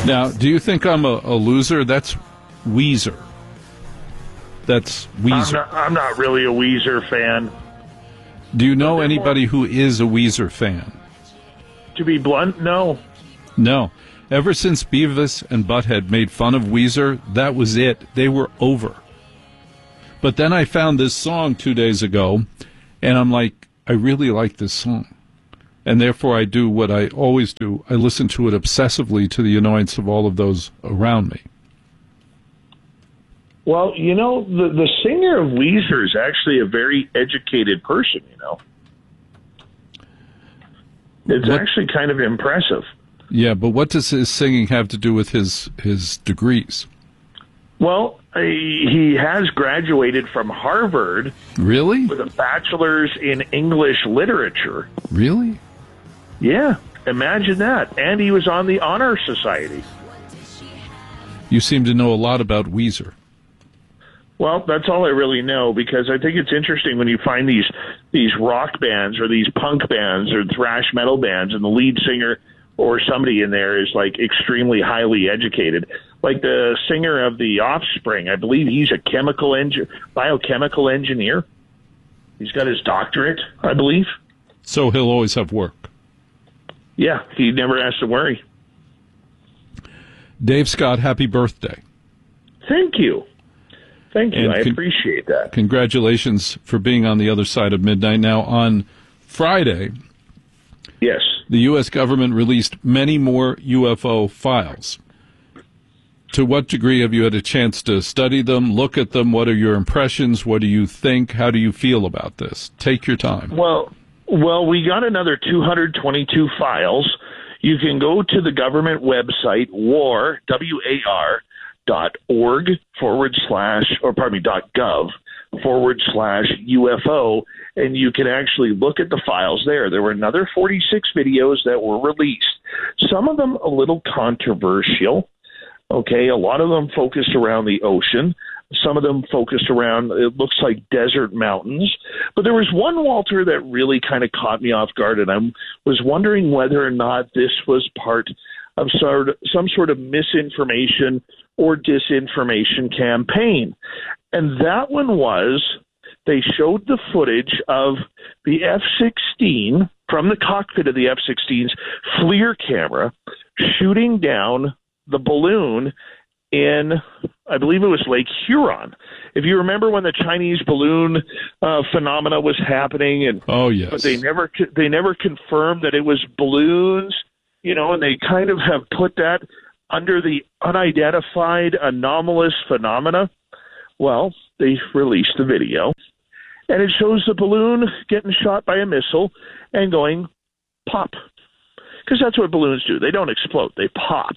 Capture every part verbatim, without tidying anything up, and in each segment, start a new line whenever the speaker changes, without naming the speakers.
Now, do you think I'm a, a loser? That's Weezer. That's Weezer.
I'm not, I'm not really a Weezer fan.
Do you know anybody who is a Weezer fan?
To be blunt, no.
No. Ever since Beavis and Butthead made fun of Weezer, that was it. They were over. But then I found this song two days ago, and I'm like, I really like this song. And therefore I do what I always do. I listen to it obsessively to the annoyance of all of those around me.
Well, you know, the, the singer of Weezer is actually a very educated person, you know. It's what? Actually kind of impressive.
Yeah, but what does his singing have to do with his, his degrees?
Well, he has graduated from Harvard.
Really?
With a bachelor's in English literature.
Really?
Yeah, imagine that. And he was on the Honor Society.
You seem to know a lot about Weezer.
Well, that's all I really know, because I think it's interesting when you find these these rock bands or these punk bands or thrash metal bands, and the lead singer or somebody in there is like extremely highly educated. Like the singer of The Offspring, I believe he's a chemical engi- biochemical engineer. He's got his doctorate, I believe.
So he'll always have work.
Yeah, he never has to worry.
Dave Scott, happy birthday.
Thank you. Thank you.
And
I
con-
appreciate that.
Congratulations for being on the other side of midnight. Now, on Friday,
yes,
the U S government released many more U F O files. To what degree have you had a chance to study them, look at them? What are your impressions? What do you think? How do you feel about this? Take your time.
Well, well, we got another two hundred twenty-two files. You can go to the government website, war, W A R, dot org forward slash, or pardon me, dot gov forward slash U F O, and you can actually look at the files there. There were another forty-six videos that were released. Some of them a little controversial. Okay, a lot of them focused around the ocean. Some of them focused around, it looks like desert mountains. But there was one, Walter, that really kind of caught me off guard, and I was wondering whether or not this was part of sort of, some sort of misinformation or disinformation campaign. And that one was, they showed the footage of the F sixteen from the cockpit of the F sixteen's FLIR camera shooting down the balloon in, I believe it was Lake Huron. If you remember when the Chinese balloon uh, phenomena was happening, and
oh yes,
but they never they never confirmed that it was balloons, you know, and they kind of have put that under the unidentified anomalous phenomena. Well, they released the video, and it shows the balloon getting shot by a missile and going pop, because that's what balloons do. They don't explode; they pop.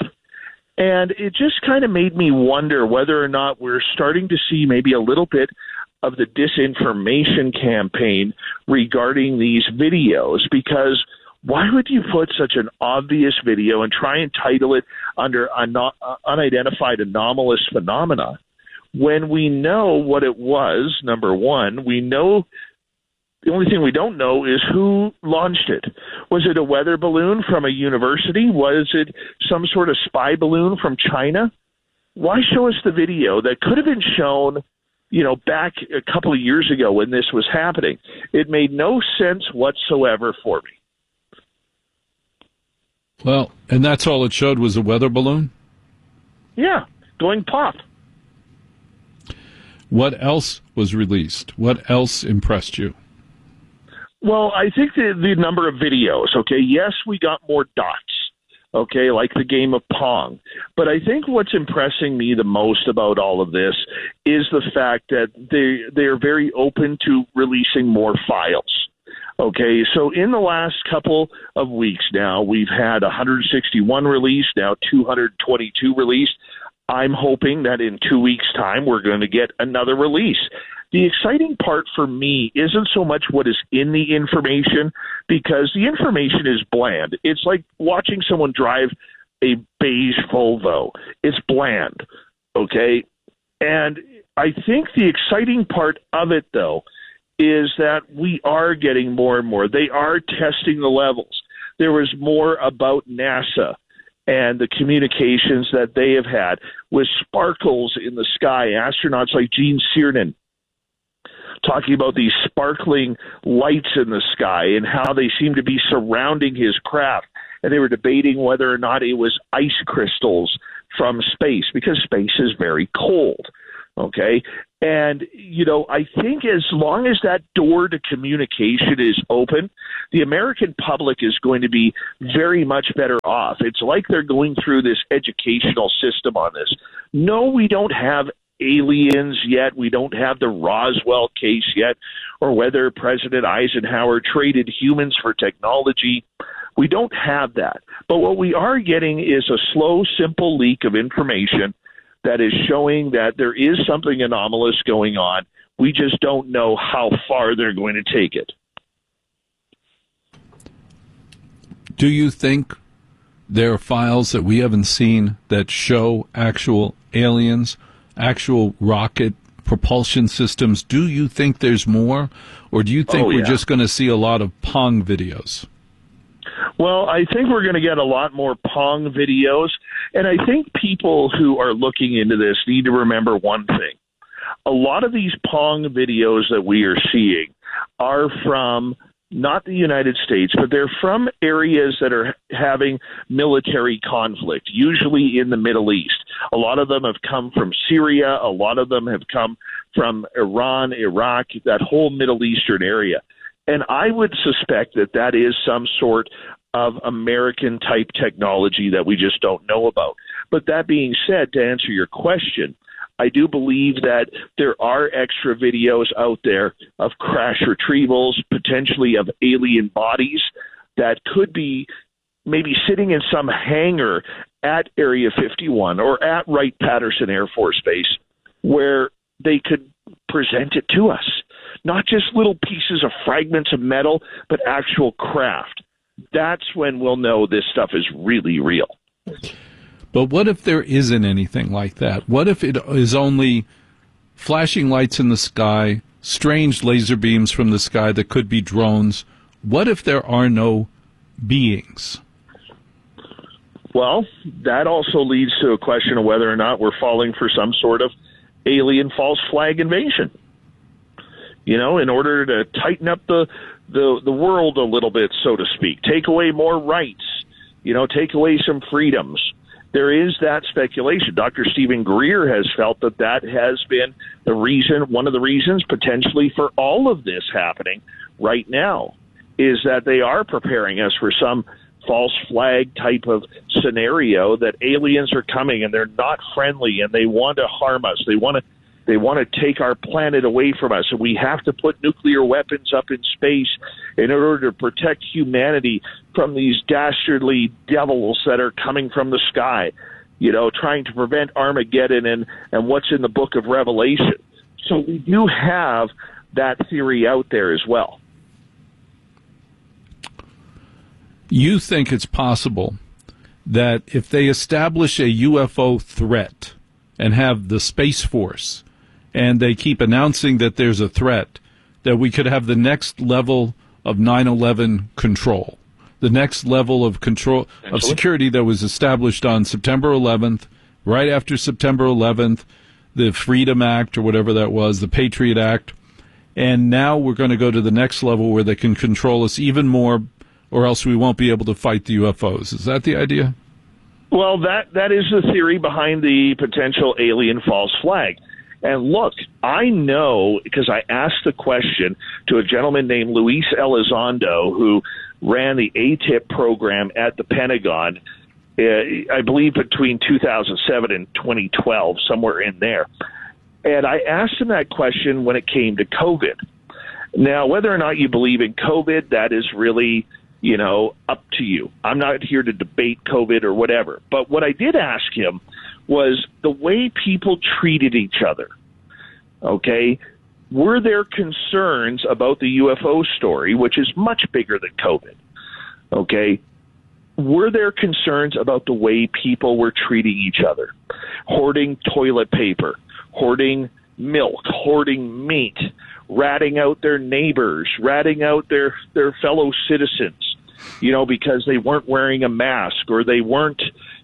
And it just kind of made me wonder whether or not we're starting to see maybe a little bit of the disinformation campaign regarding these videos, because why would you put such an obvious video and try and title it under un- unidentified anomalous phenomena when we know what it was? Number one, we know the only thing we don't know is who launched it. Was it a weather balloon from a university? Was it some sort of spy balloon from China? Why show us the video that could have been shown, you know, back a couple of years ago when this was happening? It made no sense whatsoever for me.
Well, and that's all it showed was a weather balloon?
Yeah, going pop.
What else was released? What else impressed you?
Well, I think the, the number of videos, okay, yes, we got more dots, okay, like the game of Pong. But I think what's impressing me the most about all of this is the fact that they they're very open to releasing more files. Okay, so in the last couple of weeks now, we've had one hundred sixty-one released, now two hundred twenty-two released. I'm hoping that in two weeks' time, we're going to get another release. The exciting part for me isn't so much what is in the information, because the information is bland. It's like watching someone drive a beige Volvo. It's bland, okay? And I think the exciting part of it, though, is that we are getting more and more. They are testing the levels. There was more about NASA and the communications that they have had with sparkles in the sky, astronauts like Gene Cernan talking about these sparkling lights in the sky and how they seem to be surrounding his craft. And they were debating whether or not it was ice crystals from space, because space is very cold. Okay. And, you know, I think as long as that door to communication is open, the American public is going to be very much better off. It's like they're going through this educational system on this. No, we don't have aliens yet. We don't have the Roswell case yet, or whether President Eisenhower traded humans for technology. We don't have that. But what we are getting is a slow, simple leak of information that is showing that there is something anomalous going on. We just don't know how far they're going to take it.
Do you think there are files that we haven't seen that show actual aliens, actual rocket propulsion systems? Do you think there's more? Or do you think
oh, yeah.
we're just going to see a lot of Pong videos?
Well, I think we're going to get a lot more Pong videos, and I think people who are looking into this need to remember one thing. A lot of these Pong videos that we are seeing are from not the United States, but they're from areas that are having military conflict, usually in the Middle East. A lot of them have come from Syria. A lot of them have come from Iran, Iraq, that whole Middle Eastern area. And I would suspect that that is some sort of American-type technology that we just don't know about. But that being said, to answer your question, I do believe that there are extra videos out there of crash retrievals, potentially of alien bodies that could be maybe sitting in some hangar at Area fifty-one or at Wright-Patterson Air Force Base, where they could present it to us. Not just little pieces of fragments of metal, but actual craft. That's when we'll know this stuff is really real.
But what if there isn't anything like that? What if it is only flashing lights in the sky, strange laser beams from the sky that could be drones? What if there are no beings?
Well, that also leads to a question of whether or not we're falling for some sort of alien false flag invasion. You know, in order to tighten up the, the, the world a little bit, so to speak, take away more rights, you know, take away some freedoms. There is that speculation. Doctor Stephen Greer has felt that that has been the reason, one of the reasons potentially for all of this happening right now, is that they are preparing us for some false flag type of scenario, that aliens are coming and they're not friendly and they want to harm us. They want to They want to take our planet away from us, and we have to put nuclear weapons up in space in order to protect humanity from these dastardly devils that are coming from the sky, you know, trying to prevent Armageddon and, and what's in the book of Revelation. So we do have that theory out there as well.
You think it's possible that if they establish a U F O threat and have the Space Force, and they keep announcing that there's a threat, that we could have the next level of nine eleven control, the next level of control of security that was established on September eleventh, right after September eleventh, the Freedom Act or whatever that was, the Patriot Act, and now we're going to go to the next level where they can control us even more, or else we won't be able to fight the U F Os. Is that the idea?
Well, that that is the theory behind the potential alien false flag. And look, I know, because I asked the question to a gentleman named Luis Elizondo, who ran the A T I P program at the Pentagon, uh, I believe between two thousand seven and twenty twelve, somewhere in there. And I asked him that question when it came to COVID. Now, whether or not you believe in COVID, that is really, you know, up to you. I'm not here to debate COVID or whatever. But what I did ask him was the way people treated each other, okay? Were there concerns about the U F O story, which is much bigger than COVID, okay? Were there concerns about the way people were treating each other? Hoarding toilet paper, hoarding milk, hoarding meat, ratting out their neighbors, ratting out their, their fellow citizens, you know, because they weren't wearing a mask or they weren't,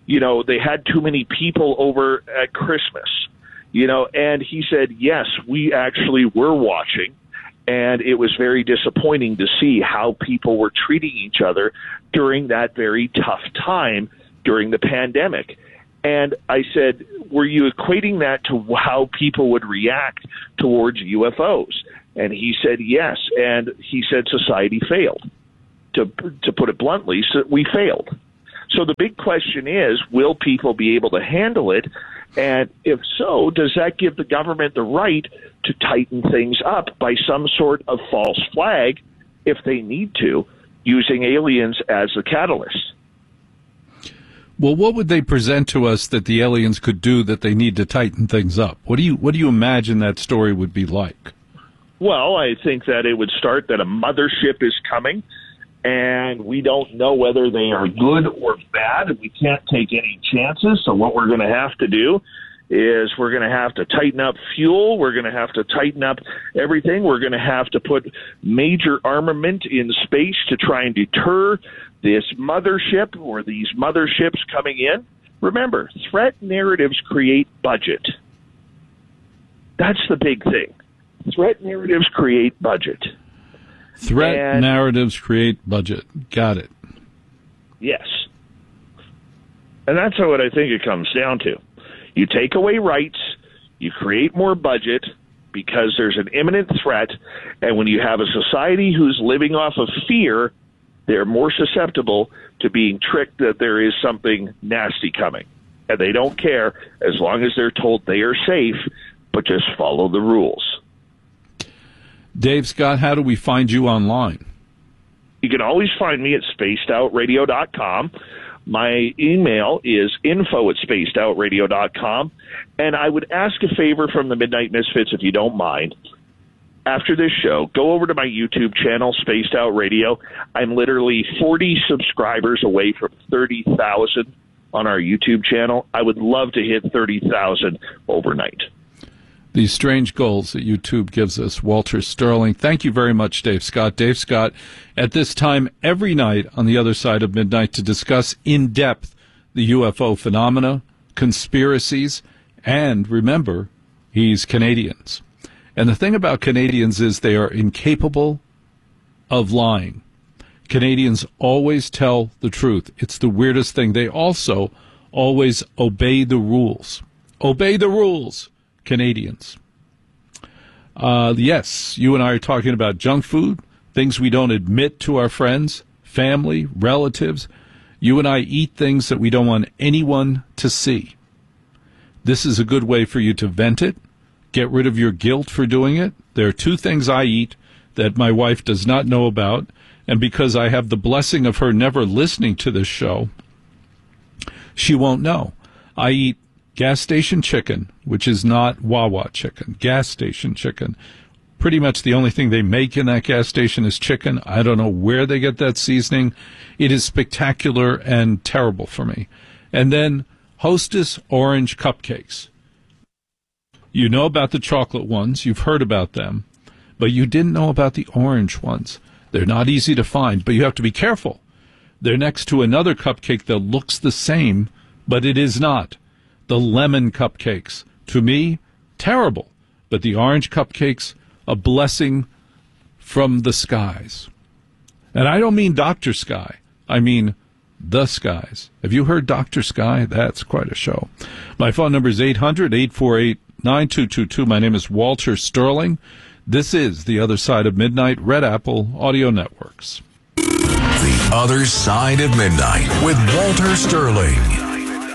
you know, they had too many people over at Christmas, you know, and he said, yes, we actually were watching, and it was very disappointing to see how people were treating each other during that very tough time during the pandemic. And I said, were you equating that to how people would react towards U F Os? And he said, yes. And he said society failed. To to put it bluntly, so we failed. So the big question is, will people be able to handle it? And if so, does that give the government the right to tighten things up by some sort of false flag if they need to, using aliens as the catalyst?
Well, what would they present to us that the aliens could do that they need to tighten things up? What do you what do you imagine that story would be like?
Well, I think that it would start that a mothership is coming, and we don't know whether they are good or bad, and we can't take any chances. So what we're going to have to do is we're going to have to tighten up fuel. We're going to have to tighten up everything. We're going to have to put major armament in space to try and deter this mothership or these motherships coming in. Remember, threat narratives create budget. That's the big thing. Threat narratives create budget.
Threat
and,
narratives create budget. Got it.
Yes. And that's what I think it comes down to. You take away rights, you create more budget because there's an imminent threat, and when you have a society who's living off of fear, they're more susceptible to being tricked that there is something nasty coming. And they don't care as long as they're told they are safe, but just follow the rules.
Dave Scott, how do we find you online?
You can always find me at spaced out radio dot com. My email is info at spaced out radio dot com. And I would ask a favor from the Midnight Misfits, if you don't mind. After this show, go over to my YouTube channel, Spaced Out Radio. I'm literally forty subscribers away from thirty thousand on our YouTube channel. I would love to hit thirty thousand overnight.
These strange goals that YouTube gives us. Walter Sterling, thank you very much, Dave Scott. Dave Scott, at this time every night on the other side of midnight to discuss in depth the U F O phenomena, conspiracies, and remember, he's Canadians. And the thing about Canadians is they are incapable of lying. Canadians always tell the truth. It's the weirdest thing. They also always obey the rules. Obey the rules. Canadians. Uh, yes, you and I are talking about junk food, things we don't admit to our friends, family, relatives. You and I eat things that we don't want anyone to see. This is a good way for you to vent it, get rid of your guilt for doing it. There are two things I eat that my wife does not know about, and because I have the blessing of her never listening to this show, she won't know. I eat gas station chicken, which is not Wawa chicken, gas station chicken. Pretty much the only thing they make in that gas station is chicken. I don't know where they get that seasoning. It is spectacular and terrible for me. And then Hostess orange cupcakes. You know about the chocolate ones. You've heard about them. But you didn't know about the orange ones. They're not easy to find, but you have to be careful. They're next to another cupcake that looks the same, but it is not. The lemon cupcakes, to me, terrible. But the orange cupcakes, a blessing from the skies. And I don't mean Doctor Sky. I mean the skies. Have you heard Doctor Sky? That's quite a show. My phone number is eight hundred, eight four eight, nine two two two. My name is Walter Sterling. This is The Other Side of Midnight, Red Apple Audio Networks.
The Other Side of Midnight with Walter Sterling.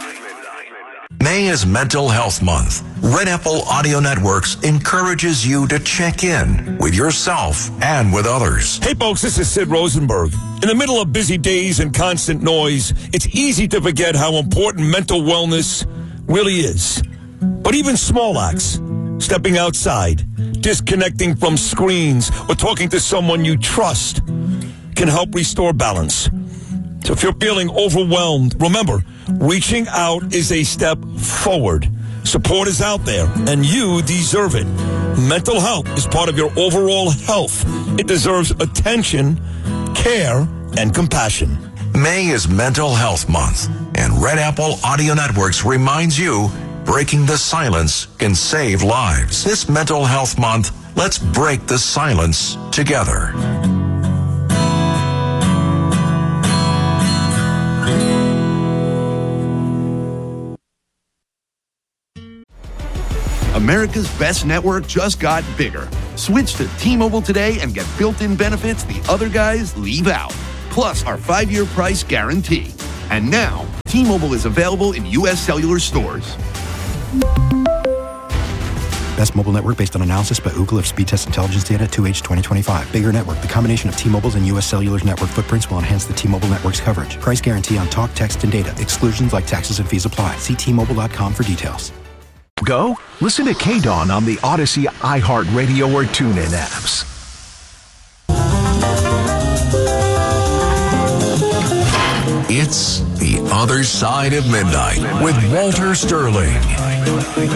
May is Mental Health Month. Red Apple Audio Networks encourages you to check in with yourself and with others.
Hey folks, this is Sid Rosenberg. In the middle of busy days and constant noise, it's easy to forget how important mental wellness really is. But even small acts, stepping outside, disconnecting from screens, or talking to someone you trust can help restore balance. So if you're feeling overwhelmed, remember, reaching out is a step forward. Support is out there, and you deserve it. Mental health is part of your overall health. It deserves attention, care, and compassion.
May is Mental Health Month, And Red Apple Audio Networks reminds you, breaking the silence can save lives. This Mental Health Month, let's break the silence together.
America's best network just got bigger. Switch to T-Mobile today and get built-in benefits the other guys leave out. Plus our five-year price guarantee. And now, T-Mobile is available in U S cellular stores.
Best mobile network based on analysis by Ookla of speed test intelligence data two H twenty twenty-five. Bigger network. The combination of T-Mobile's and U S Cellular's network footprints will enhance the T-Mobile network's coverage. Price guarantee on talk, text, and data. Exclusions like taxes and fees apply. See T Mobile dot com for details.
Go? Listen to K-Dawn on the Odyssey, iHeartRadio, or TuneIn apps.
It's The Other Side of Midnight with Walter Sterling.